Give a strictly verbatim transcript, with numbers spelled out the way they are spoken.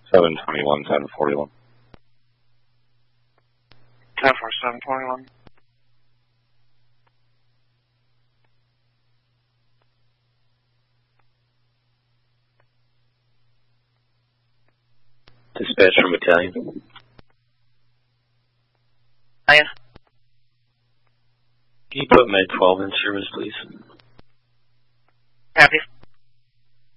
seven twenty-one, ten forty-one. ten four seven twenty-one. Dispatch from battalion. Hiya. Can you put Med twelve in service, please? Happy.